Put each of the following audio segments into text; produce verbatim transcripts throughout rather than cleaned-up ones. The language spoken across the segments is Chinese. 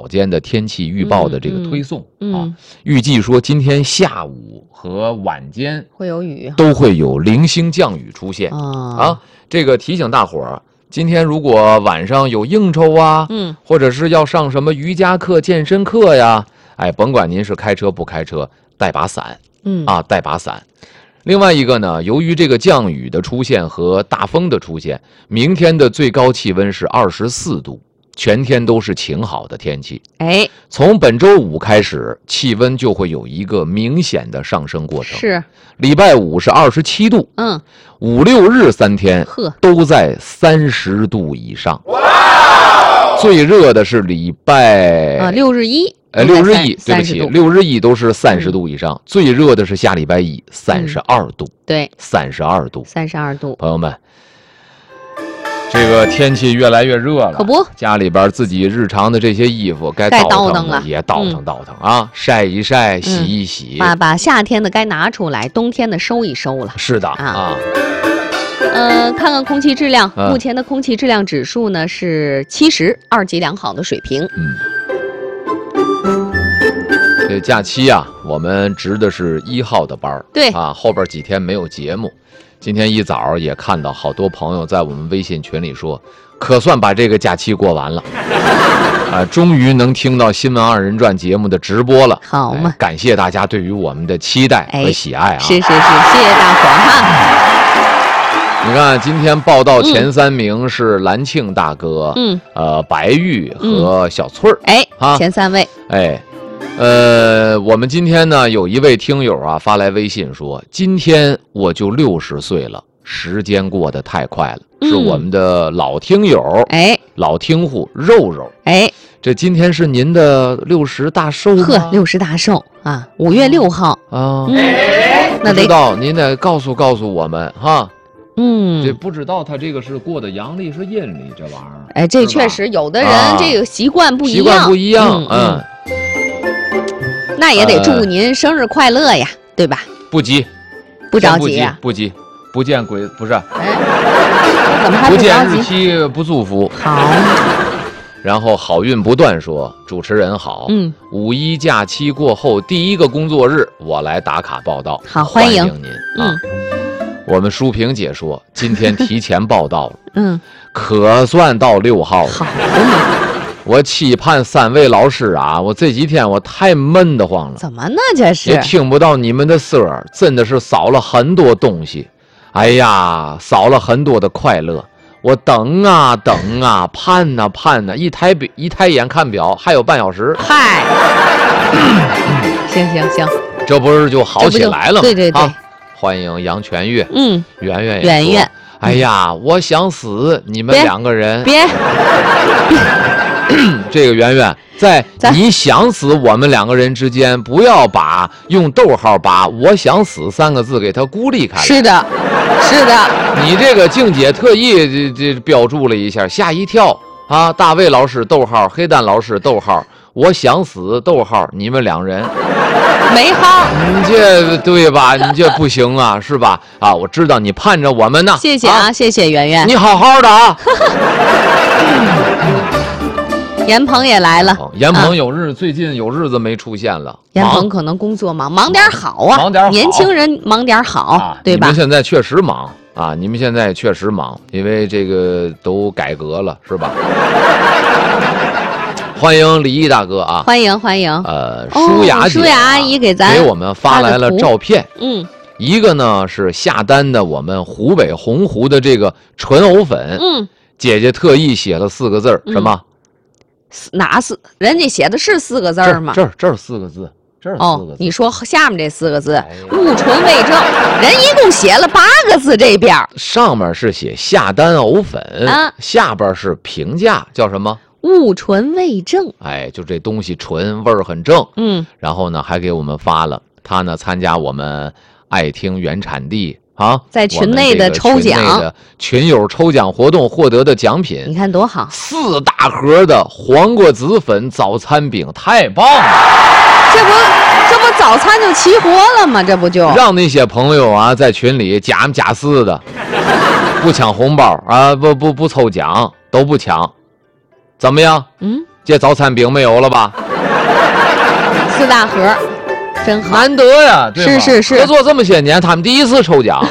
早间的天气预报的这个推送、 嗯嗯、 啊，预计说今天下午和晚间会有雨， 都会有零星降雨出现、 哦、 啊。这个提醒大伙儿，今天如果晚上有应酬啊， 嗯， 或者是要上什么瑜伽课、健身课呀，哎，甭管您是开车不开车，带把伞， 嗯啊，带把伞。另外一个呢，由于这个降雨的出现和大风的出现，明天的最高气温是二十四度，全天都是晴好的天气。 哎， 从本周五开始，气温就会有一个明显的上升过程。 是， 礼拜五是二十七度， 嗯， 五六日三天呵都在三十度以上。哇！最热的是礼拜啊六日一。 呃，六日一，对不起， 度六日一都是三十度以上、嗯，最热的是下礼拜一，三十二度、嗯， 对， 三十二度， 三十二度。 朋友们，这个天气越来越热了， 可不， 家里边自己日常的这些衣服该倒腾的也倒腾倒腾啊、嗯，晒一晒，洗一洗， 把、嗯、把夏天的该拿出来，冬天的收一收了。 是的啊。 啊呃，看看空气质量、 嗯， 目前的空气质量指数呢是七十，二级良好的水平。 嗯。这假期啊，我们值的是一号的班儿， 对啊，后边几天没有节目。今天一早也看到好多朋友在我们微信群里说，可算把这个假期过完了，啊，终于能听到新闻二人转节目的直播了。 好嘛、 哎，感谢大家对于我们的期待和喜爱啊！ 哎、是是是，谢谢大伙儿哈。 你看，今天报道前三名是蓝庆大哥， 嗯， 呃，白玉和小翠儿， 哎、 嗯，啊， 前三位， 哎。呃，我们今天呢有一位听友啊发来微信说，今天我就六十岁了，时间过得太快了。 嗯、 是我们的老听友， 哎， 老听户肉肉， 哎， 这今天是您的六十大寿吗？ 呵，六十大寿啊，五月六号啊， 嗯，那不知道您得告诉告诉我们哈。 嗯， 这不知道他这个是过的阳历是阴历这玩意儿。 哎，这确实有的人、 啊、 这个习惯不一样， 习惯不一样，嗯。 嗯那也得祝您生日快乐呀，呃、对吧？ 不急， 不着急啊， 不急，不见鬼，不是？ 哎，怎么还不不着急？ 见日期不祝福。 好。 然后好运不断说，主持人好， 嗯， 五一假期过后第一个工作日，我来打卡报道， 好，欢迎您啊。嗯、我们淑萍姐说，今天提前报道了， 嗯， 可算到六号了。 好。 我期盼三位老师啊，我这几天我太闷得慌了。 怎么呢？这是也听不到你们的声儿，真的是少了很多东西。哎呀，少了很多的快乐。我等啊等啊，盼啊盼啊，一抬表一抬眼看表，还有半小时。 嗨，行行行， 这不是就好起来了吗？ 对对对， 啊、欢迎杨全月， 嗯， 圆圆圆圆。 哎呀，我想死你们两个人。 别。别这个圆圆，在你想死我们两个人之间，不要把用逗号把我想死三个字给它孤立开来。 是的，是的， 你这个静姐特意这这标注了一下，吓一跳啊！大卫老师逗号，黑蛋老师逗号，我想死逗号，你们两人没号， 你这对吧？你这不行啊，是吧？啊，我知道你盼着我们呢。 谢谢啊，啊谢谢圆圆， 你好好的啊。 严鹏也来了， 严鹏有日、啊、最近有日子没出现了。 严鹏可能工作忙，忙点好啊， 忙点好， 年轻人忙点好， 啊、 对吧？ 你们现在确实忙啊，你们现在确实忙，因为这个都改革了，是吧？欢迎李毅大哥啊！ 欢迎欢迎。 呃，舒雅姐、啊， 舒雅阿姨给咱给我们发来了照片。 嗯， 一个呢是下单的我们湖北洪湖的这个纯藕粉。 嗯， 姐姐特意写了四个字儿，什么？ 哪四？人家写的是四个字吗？ 这儿这儿四个字，这儿四个字。 哦，你说下面这四个字“物纯未正”，人一共写了八个字，这边上面是写下单藕粉， 啊， 下边是评价，叫什么？ 物纯未正。 哎，就这东西纯，味儿很正。 嗯， 然后呢，还给我们发了他呢参加我们爱听原产地。啊， 在群内的抽奖的群友抽奖活动获得的奖品， 你看多好！ 四大盒的黄瓜子粉早餐饼，太棒了！ 这不这不早餐就齐活了吗？这不就让那些朋友啊在群里假模假式的，不抢红包啊，不不不抽奖，都不抢，怎么样？ 嗯， 这早餐饼没有了吧？ 四大盒，真好， 难得呀，对吧？ 是是是， 合作这么些年，他们第一次抽奖，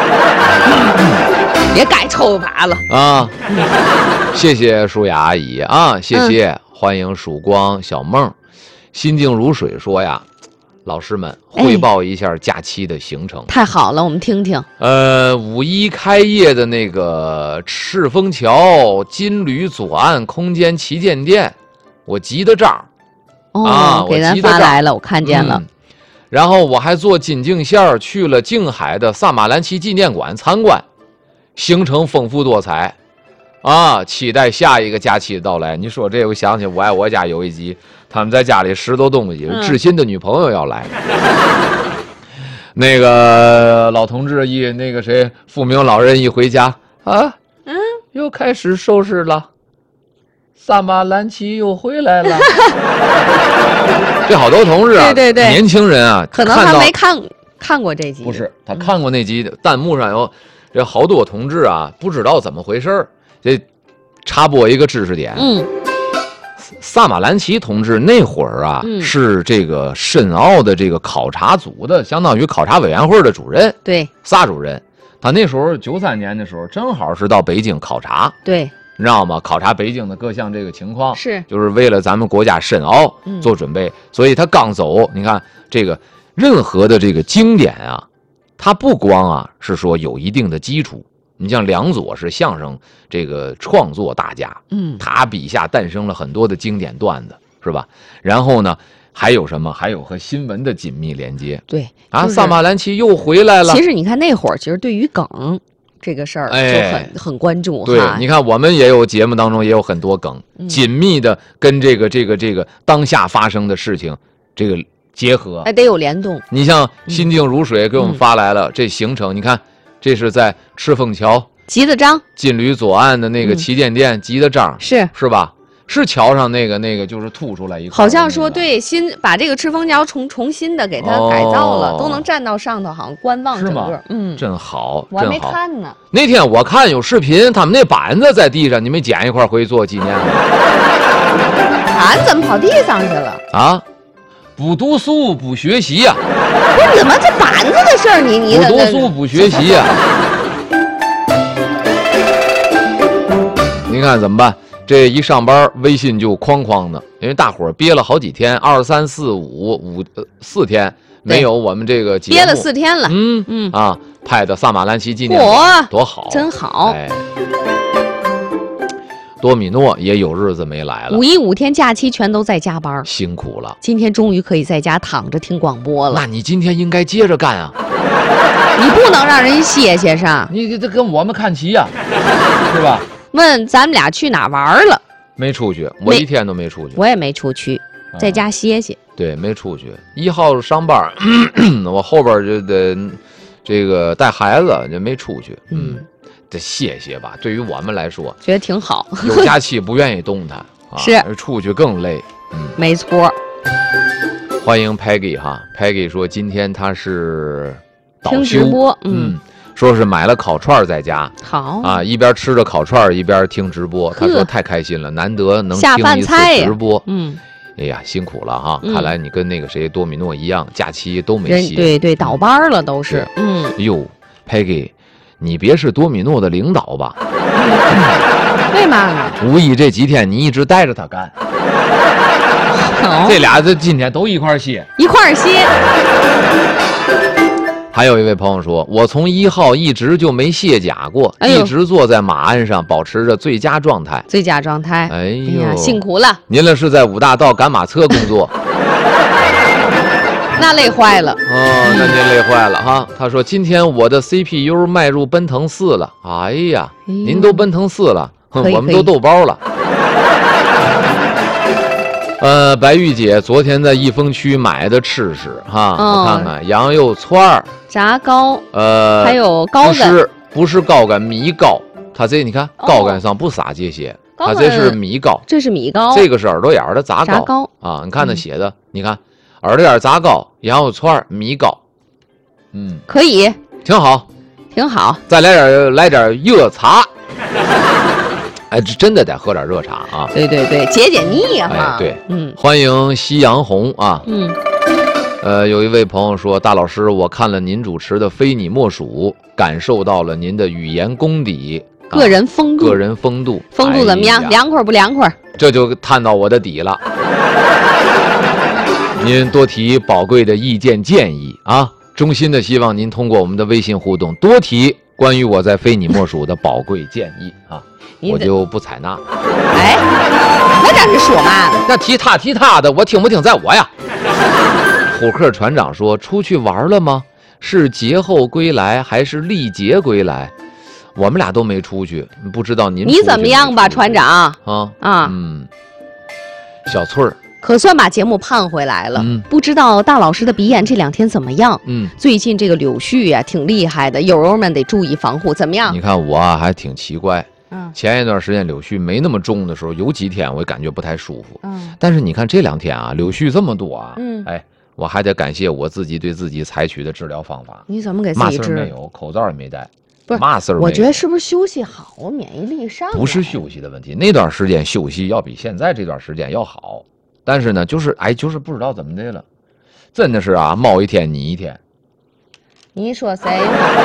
也该抽一把了啊！谢谢舒雅阿姨啊，谢谢，嗯、欢迎曙光小梦，心静如水说呀。老师们汇报一下假期的行程。哎、 太好了，我们听听。 呃，五一开业的那个赤峰桥金旅左岸空间旗舰店，我记得账。 哦， 啊， 给咱发来了，我看见了。 嗯、然后我还坐金境线去了静海的萨马兰奇纪念馆参观，行程丰富多彩。啊，期待下一个假期的到来。你说这，我想起我爱我家有一集，他们在家里拾掇东西，志新的女朋友要来。嗯、那个老同志一那个谁，富明老人一回家啊，嗯，又开始收拾了。萨马兰奇又回来了。这好多同志啊， 对对对， 年轻人啊， 可能他没看看过这集， 不是他看过那集，弹幕上有这好多同志啊，不知道怎么回事儿。这插播一个知识点，嗯，萨马兰奇同志那会儿啊，嗯、是这个申奥的这个考察组的，相当于考察委员会的主任， 对， 萨主任。他那时候九三年的时候，正好是到北京考察， 对， 你知道吗？考察北京的各项这个情况， 是， 就是为了咱们国家申奥做准备。嗯、所以他刚走，你看这个任何的这个经典啊，它不光啊是说有一定的基础。你像梁左是相声这个创作大家，嗯，他笔下诞生了很多的经典段子，是吧？然后呢，还有什么？还有和新闻的紧密连接。 对啊，萨马兰奇又回来了。 其实你看那会儿，其实对于梗这个事儿就很、哎、很关注。 对，你看我们也有节目当中也有很多梗，嗯、紧密的跟这个这个这个当下发生的事情这个结合， 哎，得有联动。 你像心静如水给我们发来了、嗯、这行程，你看。这是在赤峰桥吉的章金旅左岸的那个旗舰店，吉的章是是吧？是桥上那个那个就是凸出来一块、那个， 好像说对新把这个赤峰桥重重新的给它改造了，哦、都能站到上头，好像观望整个，嗯， 真好， 我还没看呢。 那天我看有视频，他们那板子在地上，你没捡一块回去做纪念吗？ 板怎么跑地上去了？ 啊？不读书不学习呀、啊！ 不是怎么这板子的事儿，你你不读书不学习呀、啊！你看怎么办？这一上班微信就哐哐的，因为大伙儿憋了好几天，二三四五五呃四天没有我们这个节目， 憋了四天了。 嗯嗯啊，拍的萨马兰奇纪念馆多好， 真好。 哎。多米诺也有日子没来了， 五一五天假期全都在加班， 辛苦了。 今天终于可以在家躺着听广播了。 那你今天应该接着干啊！ 你不能让人歇歇上， 你这跟我们看齐呀、啊，是吧？ 问咱们俩去哪玩了？ 没出去，我一天都没出去。 我也没出去，在家歇歇。 啊、对，没出去。一号上班，咳咳我后边就得这个带孩子，就没出去。嗯。嗯得歇歇吧，对于我们来说， 觉得挺好。 有假期不愿意动弹，啊、 是出去更累。嗯， 没错。 欢迎 Peggy 哈 ，Peggy 说今天他是导修，直播， 嗯，嗯说是买了烤串在家， 好啊，一边吃着烤串一边听直播。他说太开心了，难得能听一次直播。 嗯， 哎呀，辛苦了哈！嗯、看来你跟那个谁多米诺一样，假期都没歇。 对对，倒班了都是。嗯， 哟 ，Peggy。你别是多米诺的领导吧？ 为嘛呢？ 无意这几天你一直带着他干，哦、这俩这今天都一块歇， 一块歇。 还有一位朋友说，我从一号一直就没卸甲过，哎、一直坐在马鞍上，保持着最佳状态。 最佳状态。 哎呦， 哎呀，辛苦了！ 您那是在五大道赶马车工作？ 那累坏了哦，那您累坏了哈。他说今天我的 C P U 迈入奔腾四了，哎呀，哎您都奔腾四了，我们都豆包了。呃，白玉姐昨天在益丰区买的吃食哈，哦、我看看羊肉串儿、 炸糕， 呃， 还有糕干，不是不是糕干，米糕。它这你看糕干上不撒这些，哦、它这是米糕， 这是米糕， 这个是耳朵眼儿的杂糕， 炸糕啊，你看它写的，嗯、你看。耳朵眼炸糕、羊肉串、米糕，嗯， 可以， 挺好， 挺好。 再来点来点热茶， 哎，这真的得喝点热茶啊！ 对对对，解解腻呀、啊！ 哎，对， 嗯， 欢迎夕阳红啊！ 嗯， 呃，有一位朋友说，大老师，我看了您主持的《非你莫属》，感受到了您的语言功底、 啊、个人风度、 个人风度， 风度怎么样？哎、凉快不凉快？ 这就探到我的底了。您多提宝贵的意见建议啊！衷心的希望您通过我们的微信互动，多提关于我在《非你莫属》的宝贵建议啊！我就不采纳。 哎，那咱是说嘛呢？ 那提他提他的，我听不听在我呀。虎克船长说：“出去玩了吗？是节后归来还是历劫归来？我们俩都没出去，不知道您你怎么样吧，船长？ 啊啊， 嗯，小翠儿。” 可算把节目盼回来了、嗯，不知道大老师的鼻炎这两天怎么样？嗯，最近这个柳絮呀、啊、挺厉害的，友友们得注意防护。怎么样？ 你看我啊还挺奇怪，嗯，前一段时间柳絮没那么重的时候，有几天我感觉不太舒服，嗯，但是你看这两天啊柳絮这么多啊，嗯，哎，我还得感谢我自己对自己采取的治疗方法。 你怎么给自己治？ 嘛事儿没有，口罩也没戴， 不是嘛事儿没有。 我觉得是不是休息好，免疫力上来？ 不是休息的问题，那段时间休息要比现在这段时间要好。但是呢，就是哎，就是不知道怎么的了，真的是啊，冒一天你一天。 你说谁？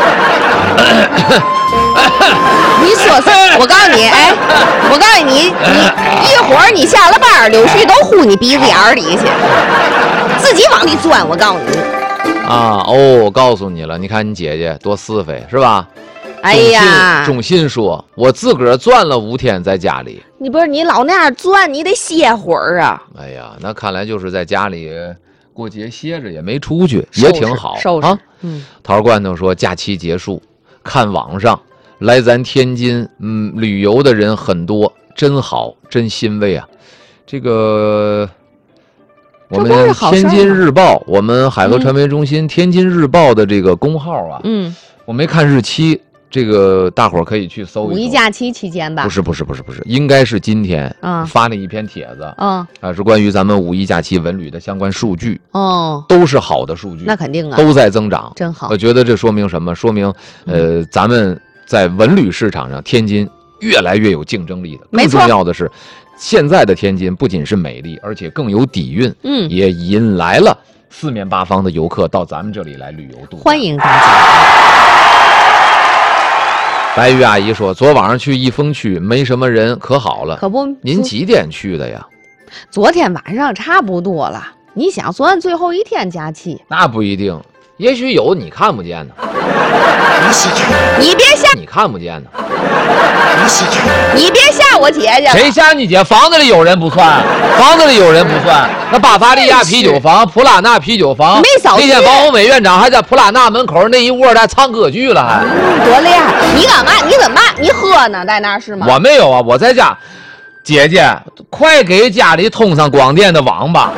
你说谁？我告诉你，哎，我告诉你，你一会儿你下了班，柳絮都呼你鼻子眼里去，自己往里钻。我告诉你。 啊哦，我告诉你了，你看你姐姐多是非是吧？ 哎呀， 忠信说，我自个儿钻了五天在家里。 你不是你老那样钻，你得歇会儿啊。 哎呀，那看来就是在家里过节歇着，也没出去，也挺好啊。嗯，桃罐头说，假期结束，看网上来咱天津嗯旅游的人很多，真好，真欣慰啊。这个我们天津日报，我们海河传媒中心、嗯、天津日报的这个公号啊，嗯，我没看日期。这个大伙儿可以去搜一搜。 五一假期期间吧？ 不是不是不是不是，应该是今天啊、嗯、发了一篇帖子，嗯啊是关于咱们五一假期文旅的相关数据，哦，都是好的数据， 那肯定啊， 都在增长， 真好。 我觉得这说明什么？说明呃、嗯、咱们在文旅市场上，天津越来越有竞争力的。更重要的是，现在的天津不仅是美丽，而且更有底蕴，嗯，也引来了四面八方的游客到咱们这里来旅游度假。 欢迎大家。 白玉阿姨说，昨晚上去益丰区没什么人，可好了。 可不， 您几点去的呀？ 昨天晚上差不多了。你想，昨天最后一天假期， 那不一定，也许有你看不见的。 你别吓， 你看不见的。 你别吓我姐姐。 谁吓你姐？房子里有人不算，房子里有人不算。那巴伐利亚啤酒房、普拉纳啤酒房， 没少去。 那天王宏伟院长还在普拉纳门口那一窝在唱歌剧了，还、 嗯、多厉害！你干嘛？你怎么办？你喝呢？在那是吗？ 我没有啊，我在家。姐姐，快给家里通上广电的网吧。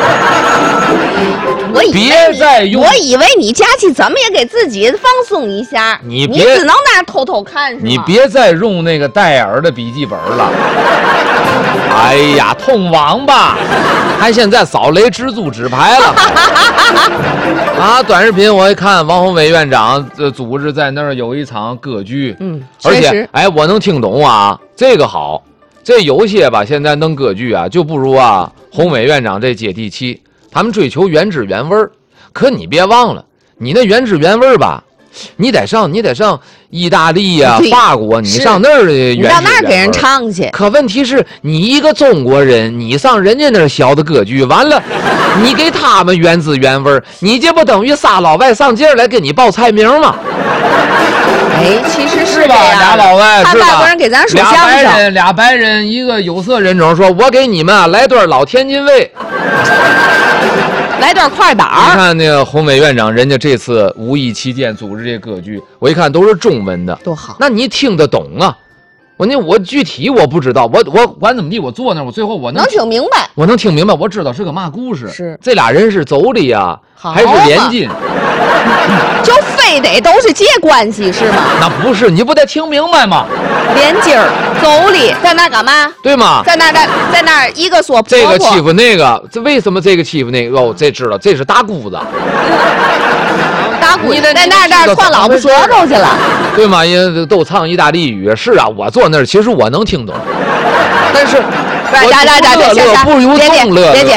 我以为别再用， 我以为你假期怎么也给自己放松一下， 你你只能在那偷偷看是吗？ 你别再用那个戴尔的笔记本了。哎呀，通网吧，还现在扫雷直租直排了。啊，短视频我一看，王宏伟院长呃组织在那儿有一场歌剧，嗯，而且哎，我能听懂啊，这个好，这有些吧，现在弄歌剧啊，就不如啊宏伟院长这接地气。他们追求原汁原味儿，可你别忘了，你那原汁原味儿吧，你得上，你得上意大利呀、啊、法国，你上那儿的原汁原味儿，你到那儿给人唱去。 可问题是你一个中国人，你上人家那儿小的歌剧，完了，你给他们原汁原味儿，你这不等于仨老外上劲儿来给你报菜名吗？ 哎，其实是吧？俩老外是吧？ 外国人给咱说相声， 俩白人，俩白人，一个有色人种，说我给你们啊来段老天津味。 来段快板。 你看那个宏伟院长，人家这次五一期间组织这歌剧，我一看都是中文的， 多好。 那你听得懂啊？我那我具体我不知道，我我管怎么地，我坐那儿，我最后我能能听明白， 我能听明白，我知道是个嘛故事。 是这俩人是妯娌呀，还是连襟？ 就非得都是这关系是吗？ 那不是，你不得听明白吗？ 连襟儿、妯娌在那干嘛？ 对吗？ 在那在在那一个说这个欺负那个，这为什么这个欺负那个？哦，这知道，这是大姑子。 打鼓， 你在那儿那儿串老婆舌头去了， 对吗？也都唱意大利语。是啊，我坐那儿，其实我能听懂，但是我别别别别乐乐不如众乐。 别介